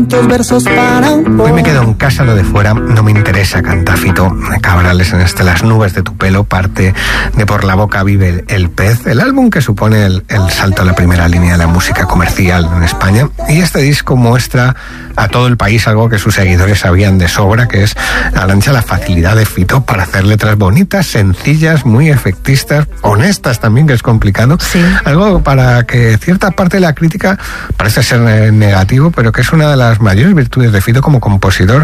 tantos versos para un poco. Hoy me quedo en casa, lo de fuera no me interesa, canta Fito Cabrales en Las nubes de tu pelo, parte de Por la boca vive el pez, el álbum que supone el salto a la primera línea de la música comercial en España. Y este disco muestra a todo el país algo que sus seguidores sabían de sobra, que es Arantxa, la facilidad de Fito para hacer letras bonitas, sencillas, muy efectistas, honestas también, que es complicado. Sí. Algo para que cierta parte de la crítica parece ser negativo, pero que es una de las mayores virtudes de Fito como compositor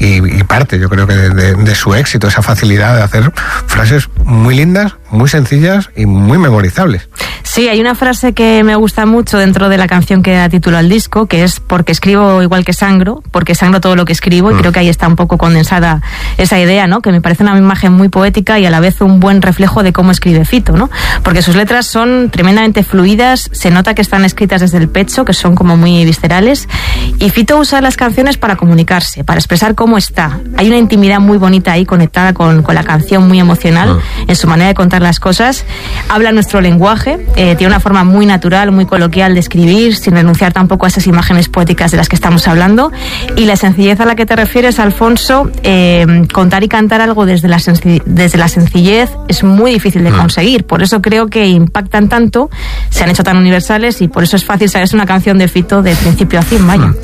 y parte, yo creo que de su éxito, esa facilidad de hacer frases muy lindas, muy sencillas y muy memorizables. Sí, hay una frase que me gusta mucho dentro de la canción que da título al disco, que es porque escribo igual que sangro, porque sangro todo lo que escribo, y creo que ahí está un poco condensada esa idea, ¿no? Que me parece una imagen muy poética y a la vez un buen reflejo de cómo escribe Fito, ¿no? Porque sus letras son tremendamente fluidas, se nota que están escritas desde el pecho, que son como muy viscerales, y Fito usa las canciones para comunicarse, para expresar cómo está. Hay una intimidad muy bonita ahí conectada con la canción, muy emocional en su manera de contar las cosas. Habla nuestro lenguaje, tiene una forma muy natural, muy coloquial de escribir, sin renunciar tampoco a esas imágenes poéticas de las que estamos hablando. Y la sencillez a la que te refieres, Alfonso, contar y cantar algo desde la sencillez es muy difícil de conseguir. Por eso creo que impactan tanto, se han hecho tan universales y por eso es fácil saber, es una canción de Fito de principio a fin, vaya.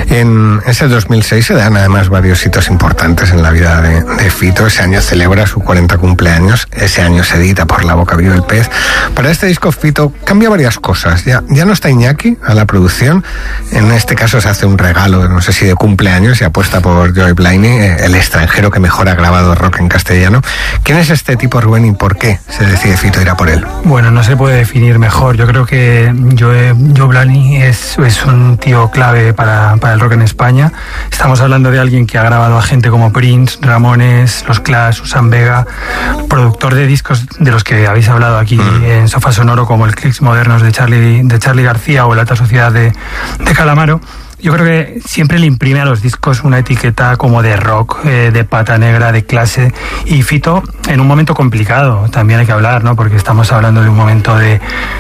En ese 2006 se dan además varios hitos importantes en la vida de Fito. Ese año celebra su 40 cumpleaños, ese año se edita Por la boca vive el pez. Para este disco Fito cambia varias cosas. Ya no está Iñaki a la producción, en este caso se hace un regalo, no sé si de cumpleaños, y apuesta por Joey Blaney, el extranjero que mejor ha grabado rock en castellano. ¿Quién es este tipo, Rubén, y por qué se decide Fito ir a por él? Bueno, no se puede definir mejor. Yo creo que Joey Blaney es un tío clave para el rock en España. Estamos hablando de alguien que ha grabado a gente como Prince, Ramones, Los Clash, Susan Vega, productor de discos de los que habéis hablado aquí en Sofá Sonoro, como el Clicks Modernos de Charly García o La Alta Sociedad de Calamaro. Yo creo que siempre le imprime a los discos una etiqueta como de rock, de pata negra, de clase. Y Fito, en un momento complicado, también hay que hablar, ¿no? Porque estamos hablando de un momento de...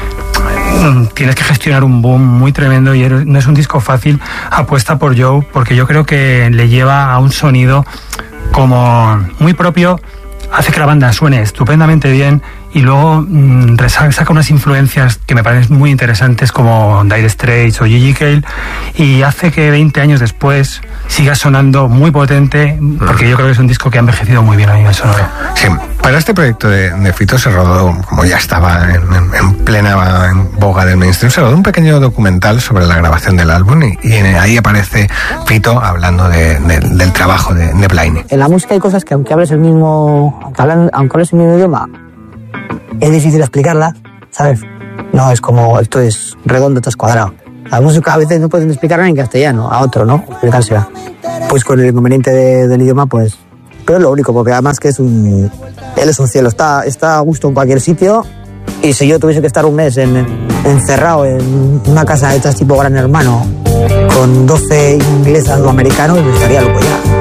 Tienes que gestionar un boom muy tremendo y no es un disco fácil. Apuesta por Joe, porque yo creo que le lleva a un sonido como muy propio, hace que la banda suene estupendamente bien y luego saca unas influencias que me parecen muy interesantes como Dire Straits o Gigi Cale, y hace que 20 años después siga sonando muy potente, porque yo creo que es un disco que ha envejecido muy bien a nivel sonoro. Sí, para este proyecto de Fito se rodó, como ya estaba en plena boga del mainstream, se rodó un pequeño documental sobre la grabación del álbum y ahí aparece Fito hablando del trabajo de Blaney. En la música hay cosas que aunque hables el mismo idioma, es difícil explicarla, ¿sabes? No es como esto es redondo, esto es cuadrado. La música a veces no pueden explicarla en castellano, a otro, ¿no? Explicársela. Pues con el inconveniente del idioma, pues... Pero es lo único, porque además que él es un cielo, está a gusto en cualquier sitio, y si yo tuviese que estar un mes encerrado en una casa de estas tipo Gran Hermano, con 12 inglesas o americanos, me estaría loco ya.